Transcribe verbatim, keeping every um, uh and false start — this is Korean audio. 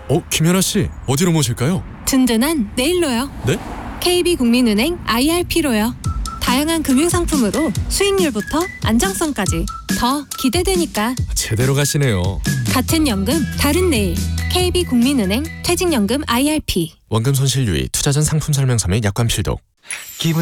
어, 김연아 씨, 어디로 모실까요? 든든한 내일로요. 네? 케이비국민은행 아이알피로요. 다양한 금융상품으로 수익률부터 안정성까지 더 기대되니까. 제대로 가시네요. 같은 연금 다른 내일. 케이비국민은행 퇴직연금 아이알피. 원금 손실 유의, 투자 전 상품 설명서 및 약관 필독. 기분